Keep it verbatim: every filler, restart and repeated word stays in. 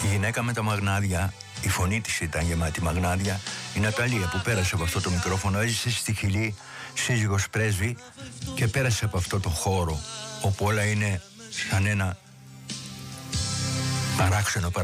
γυναίκα με τα μαγνάδια, η φωνή της ήταν γεμάτη μαγνάδια. Η Ναταλία που πέρασε από αυτό το μικρόφωνο, έζησε στη Χιλή, σύζυγος πρέσβη, και πέρασε από αυτό το χώρο όπου όλα είναι σαν ένα παράξενο